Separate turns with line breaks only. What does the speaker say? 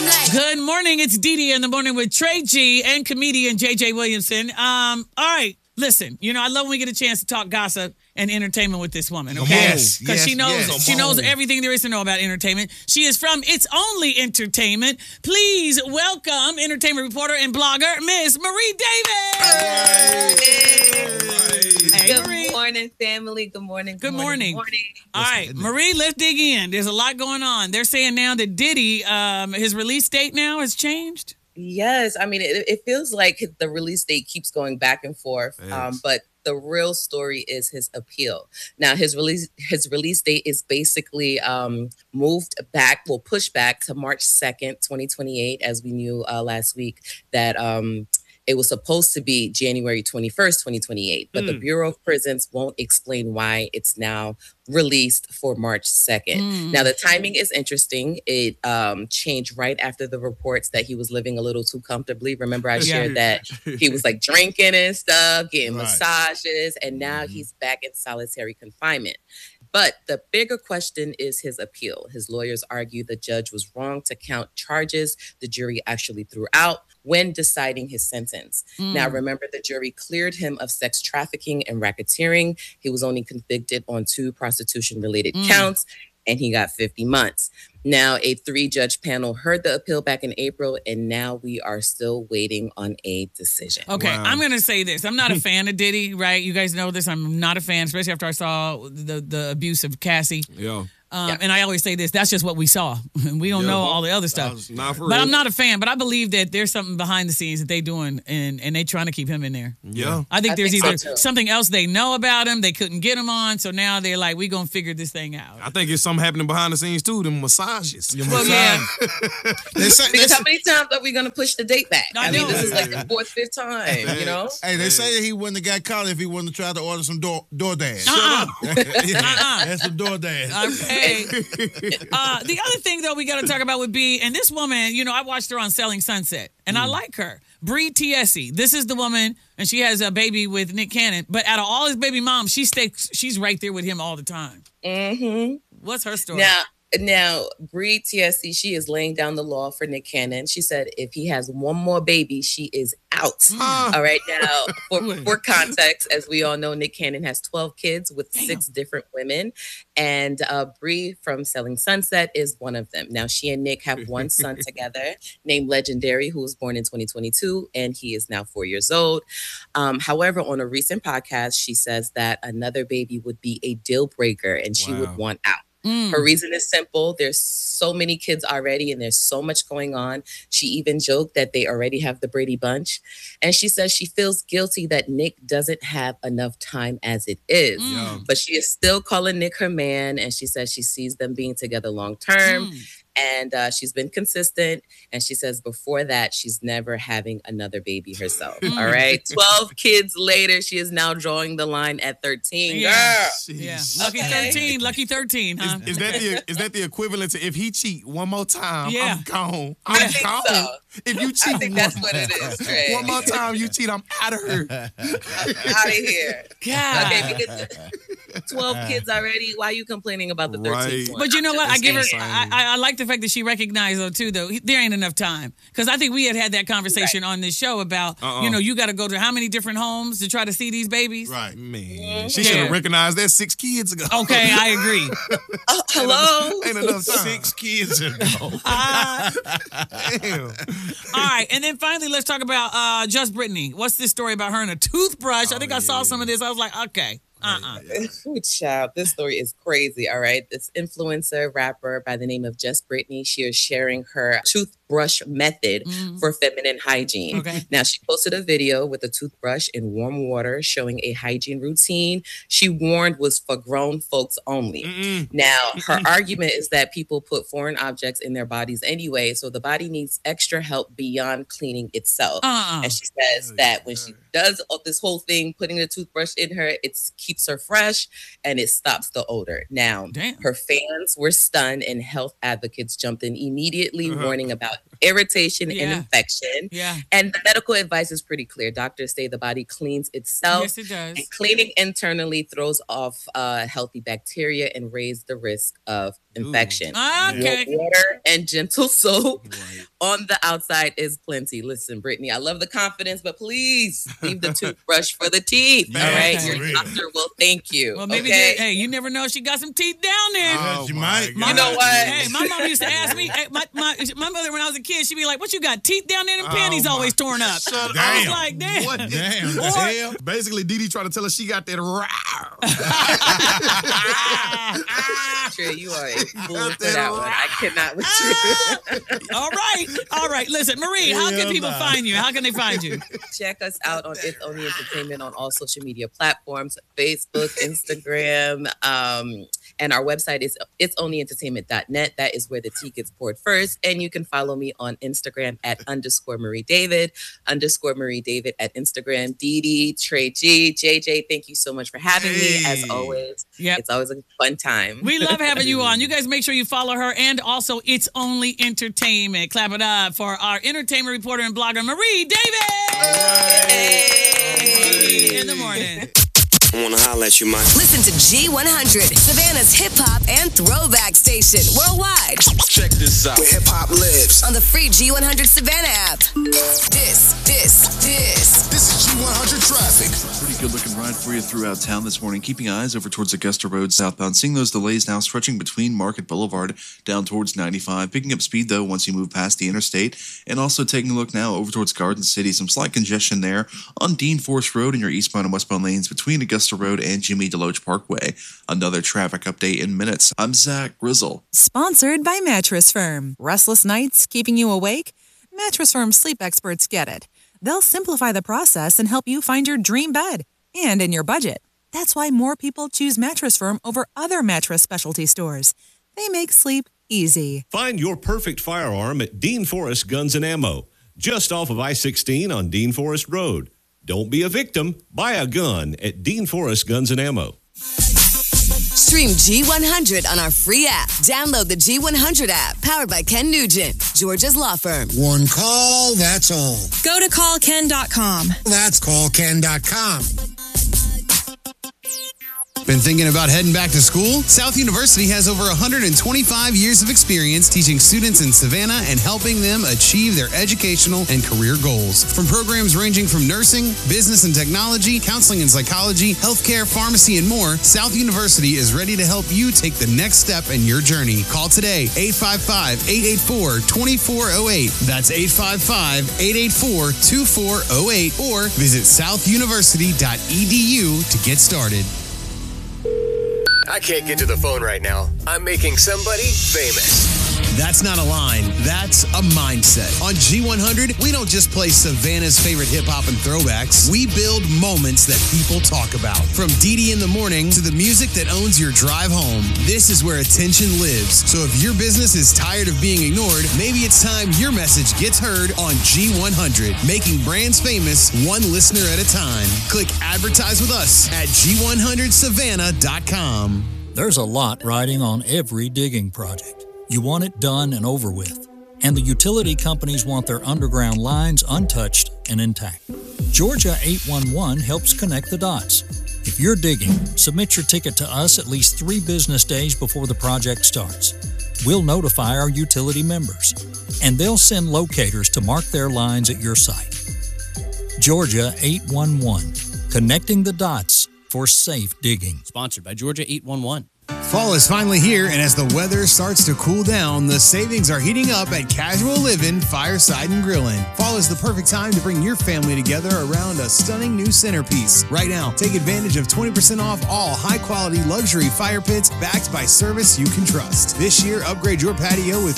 Good morning. It's Dee Dee in the morning with Trey G and comedian JJ Williamson. All right. Listen, I love when we get a chance to talk gossip and entertainment with this woman, okay?
Yes,
Because she knows
yes.
everything there is to know about entertainment. She is from It's Only Entertainment. Please welcome entertainment reporter and blogger, Miss Marie Davis. Hey, Marie.
Good morning, family. Good morning.
Good morning. All right, Marie, let's dig in. There's a lot going on. They're saying now that Diddy, his release date now has changed.
Yes, I mean, it feels like the release date keeps going back and forth, but the real story is his appeal. Now, his release date is basically pushed back to March 2nd, 2028, as we knew last week that it was supposed to be January 21st, 2028, but the Bureau of Prisons won't explain why it's now released for March 2nd. Now, the timing is interesting. It changed right after the reports that he was living a little too comfortably. Remember, I shared that he was like drinking and stuff, getting massages, and now he's back in solitary confinement. But the bigger question is his appeal. His lawyers argue the judge was wrong to count charges the jury actually threw out when deciding his sentence. Now, remember, the jury cleared him of sex trafficking and racketeering. He was only convicted on 2 prostitution-related counts, and he got 50 months. Now, a 3-judge panel heard the appeal back in April, and now we are still waiting on a decision.
Okay, wow. I'm going to say this. I'm not a fan of Diddy, right? You guys know this. I'm not a fan, especially after I saw the abuse of Cassie.
Yeah.
And I always say this, that's just what we saw. We don't know all the other stuff.
Not for
but
real.
I'm not a fan, but I believe that there's something behind the scenes that they doing, and they trying to keep him in there.
Yeah.
I think there's either something else they know about him, they couldn't get him on, so now they're like, we going to figure this thing out.
I think it's something happening behind the scenes, too, them massages.
Well, yeah.
Because how many times are we going to push the date back?
I know.
mean, this is like the 4th, 5th time, you know?
Hey, they say he wouldn't have got caught if he wouldn't have tried to order some DoorDash. That's some DoorDash.
Okay. The other thing, though, we got to talk about would be, and this woman, I watched her on Selling Sunset, and I like her. Bree Tiesi. This is the woman, and she has a baby with Nick Cannon. But out of all his baby moms, she's right there with him all the time.
Mm-hmm.
What's her story?
Now, Bree Tiesi, she is laying down the law for Nick Cannon. She said if he has one more baby, she is out. All right. Now, for context, as we all know, Nick Cannon has 12 kids with 6 different women. And Bree from Selling Sunset is one of them. Now, she and Nick have one son together named Legendary, who was born in 2022, and he is now 4 years old. However, on a recent podcast, she says that another baby would be a deal breaker and she would want out. Her reason is simple. There's so many kids already and there's so much going on. She even joked that they already have the Brady Bunch. And she says she feels guilty that Nick doesn't have enough time as it is. But she is still calling Nick her man. And she says she sees them being together long term. And she's been consistent. And she says before that, she's never having another baby herself. All right. 12 kids later, she is now drawing the line at 13.
Yeah.
Girl.
Yeah. Lucky 13. Lucky 13, huh?
Is that the equivalent to if he cheat one more time,
Yeah.
I'm gone.
I think
gone.
so.
If you cheat
I think that's what it is, Trey.
one more time, you cheat, I'm out of here.
Out of here.
God.
Okay, because 12 kids already. Why are you complaining about the 13th
Right.
one?
But you know what? I give her.
insane.
I like the fact that she recognized though too. Though there ain't enough time because I think we had that conversation on this show about you got to go to how many different homes to try to see these babies.
Right.
Man, she should have recognized that 6 kids ago.
Okay, I agree.
Hello?
Ain't enough time.
6 kids ago.
Damn.
All right, and then finally, let's talk about Just Brittany. What's this story about her and a toothbrush? I think I saw some of this. I was like, okay.
Ooh, child, this story is crazy. All right. This influencer rapper by the name of Just Brittany, she is sharing her toothbrush method for feminine hygiene.
Okay.
Now, she posted a video with a toothbrush in warm water showing a hygiene routine she warned was for grown folks only. Now, her argument is that people put foreign objects in their bodies anyway, so the body needs extra help beyond cleaning itself. And she says that when she does this whole thing, putting the toothbrush in her, it keeps her fresh and it stops the odor. Now, her fans were stunned and health advocates jumped in immediately, warning about irritation and infection. And the medical advice is pretty clear. Doctors say the body cleans itself.
Yes, it does.
And cleaning internally throws off healthy bacteria and raises the risk of infection.
Okay.
Water and gentle soap On the outside is plenty. Listen, Brittany, I love the confidence, but please leave the toothbrush for the teeth. All right,
Okay.
your doctor will thank you.
Well, maybe
okay?
hey, you never know. She got some teeth down there.
Oh,
you
my
might.
God.
You know what?
Hey, my mom used to ask me. Hey, my mother, when I was a kid, she'd be like, "What you got? Teeth down there? And panties always torn up."
Shut
I was
Damn.
like, "Damn."
What?
Damn.
Or-
Hell.
Basically, Didi trying to tell us she got that row.
True, you are a fool for that one. I cannot with you.
All right. Listen, Marie, how can
Hell
people
nah.
find you? How can they find you?
Check us out on It's Only Entertainment on all social media platforms, Facebook, Instagram, and our website is itsonlyentertainment.net. That is where the tea gets poured first. And you can follow me on Instagram at _Marie David, _Marie David at Instagram. Didi, Trey G, JJ, thank you so much for having me. As always,
Yep.
it's always a fun time.
We love having you on. You guys make sure you follow her and also It's Only Entertainment. Clap it up for our entertainment reporter and blogger, Marie David.
Hey.
In the morning.
I want to holler at you, Mike.
Listen to G100, Savannah's hip hop and throwback station worldwide
Check this out. Where hip hop lives.
on the free G100 Savannah app. This
This is G100 traffic.
Pretty good looking ride for you throughout town this morning. Keeping eyes over towards Augusta Road southbound. Seeing those delays now stretching between Market Boulevard down towards 95. Picking up speed though once you move past the interstate. And also taking a look now over towards Garden City. Some slight congestion there on Dean Forest Road in your eastbound and westbound lanes between Augusta Road and Jimmy DeLoach Parkway. Another traffic update in minutes. I'm Zach Grizzle.
Sponsored by Mattress Firm. Restless nights keeping you awake? Mattress Firm sleep experts get it. They'll simplify the process and help you find your dream bed and in your budget. That's why more people choose Mattress Firm over other mattress specialty stores. They make sleep easy.
Find your perfect firearm at Dean Forest Guns and Ammo, just off of I-16 on Dean Forest Road. Don't be a victim. Buy a gun at Dean Forest Guns and Ammo.
Stream G100 on our free app. Download the G100 app, powered by Ken Nugent, Georgia's law firm.
One call, that's all.
Go to callken.com.
That's callken.com. Been thinking about heading back to school? South University has over 125 years of experience teaching students in Savannah and helping them achieve their educational and career goals. From programs ranging from nursing, business and technology, counseling and psychology, healthcare, pharmacy, and more, South University is ready to help you take the next step in your journey. Call today, 855-884-2408. That's 855-884-2408, or visit southuniversity.edu to get started.
I can't get to the phone right now. I'm making somebody famous.
That's not a line. That's a mindset. On G100, we don't just play Savannah's favorite hip-hop and throwbacks. We build moments that people talk about. From Didi in the morning to the music that owns your drive home. This is where attention lives. So if your business is tired of being ignored, maybe it's time your message gets heard on G100. Making brands famous one listener at a time. Click advertise with us at G100Savannah.com.
There's a lot riding on every digging project. You want it done and over with. And the utility companies want their underground lines untouched and intact. Georgia 811 helps connect the dots. If you're digging, submit your ticket to us at least 3 business days before the project starts. We'll notify our utility members, and they'll send locators to mark their lines at your site. Georgia 811, connecting the dots for safe digging.
Sponsored by Georgia 811.
Fall is finally here, and as the weather starts to cool down, the savings are heating up at Casual Living Fireside and Grilling. Fall is the perfect time to bring your family together around a stunning new centerpiece. Right now, take advantage of 20% off all high-quality luxury fire pits backed by service you can trust. This year, upgrade your patio with